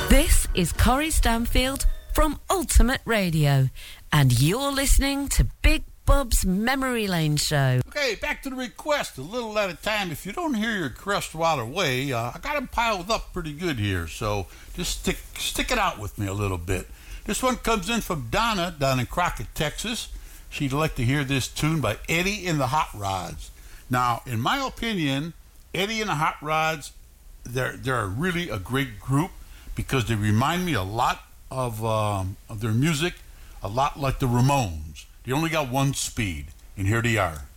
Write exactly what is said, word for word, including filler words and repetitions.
This is Corrie Stanfield from Ultimate Radio, and you're listening to Big Bub's Memory Lane Show. Okay, back to the request, a little at a time. If you don't hear your request while away, uh, I got them piled up pretty good here, so just stick stick it out with me a little bit. This one comes in from Donna down in Crockett, Texas. She'd like to hear this tune by Eddie and the Hot Rods. Now, in my opinion, Eddie and the Hot Rods, they're they're really a great group because they remind me a lot of um, of their music, a lot like the Ramones. They only got one speed, and here they are.